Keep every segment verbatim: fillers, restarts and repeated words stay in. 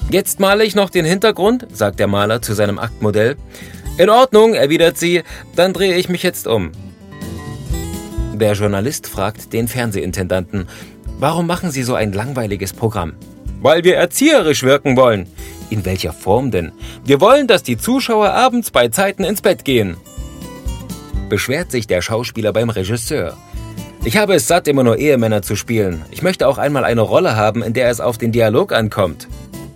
»Jetzt male ich noch den Hintergrund«, sagt der Maler zu seinem Aktmodell. »In Ordnung«, erwidert sie, »dann drehe ich mich jetzt um.« Der Journalist fragt den Fernsehintendanten, »Warum machen Sie so ein langweiliges Programm?« »Weil wir erzieherisch wirken wollen.« »In welcher Form denn?« »Wir wollen, dass die Zuschauer abends bei Zeiten ins Bett gehen.« Beschwert sich der Schauspieler beim Regisseur. »Ich habe es satt, immer nur Ehemänner zu spielen. Ich möchte auch einmal eine Rolle haben, in der es auf den Dialog ankommt.«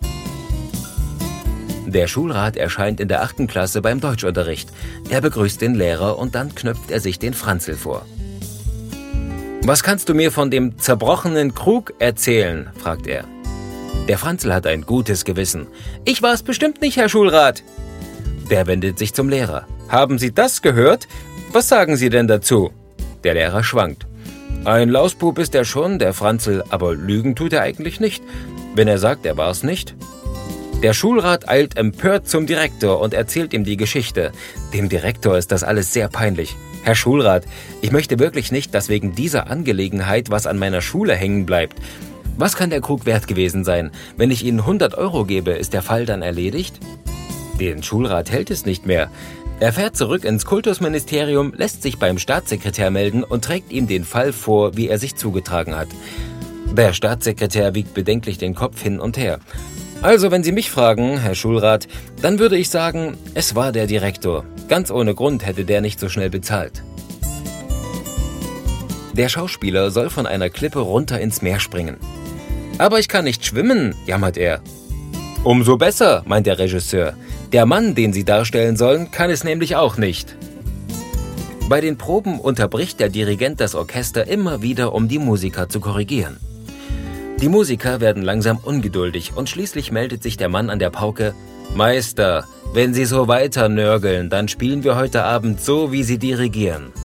Der Schulrat erscheint in der achten Klasse beim Deutschunterricht. Er begrüßt den Lehrer und dann knöpft er sich den Franzl vor. »Was kannst du mir von dem zerbrochenen Krug erzählen?« fragt er. Der Franzl hat ein gutes Gewissen. »Ich war es bestimmt nicht, Herr Schulrat.« Der wendet sich zum Lehrer. »Haben Sie das gehört? Was sagen Sie denn dazu?« Der Lehrer schwankt. »Ein Lausbub ist er schon, der Franzl, aber lügen tut er eigentlich nicht, wenn er sagt, er war es nicht.« Der Schulrat eilt empört zum Direktor und erzählt ihm die Geschichte. Dem Direktor ist das alles sehr peinlich. »Herr Schulrat, ich möchte wirklich nicht, dass wegen dieser Angelegenheit was an meiner Schule hängen bleibt. Was kann der Krug wert gewesen sein? Wenn ich Ihnen hundert Euro gebe, ist der Fall dann erledigt?« Den Schulrat hält es nicht mehr. Er fährt zurück ins Kultusministerium, lässt sich beim Staatssekretär melden und trägt ihm den Fall vor, wie er sich zugetragen hat. Der Staatssekretär wiegt bedenklich den Kopf hin und her. »Also, wenn Sie mich fragen, Herr Schulrat, dann würde ich sagen, es war der Direktor. Ganz ohne Grund hätte der nicht so schnell bezahlt.« Der Schauspieler soll von einer Klippe runter ins Meer springen. »Aber ich kann nicht schwimmen«, jammert er. »Umso besser«, meint der Regisseur. »Der Mann, den Sie darstellen sollen, kann es nämlich auch nicht.« Bei den Proben unterbricht der Dirigent das Orchester immer wieder, um die Musiker zu korrigieren. Die Musiker werden langsam ungeduldig und schließlich meldet sich der Mann an der Pauke. »Meister, wenn Sie so weiter nörgeln, dann spielen wir heute Abend so, wie Sie dirigieren.«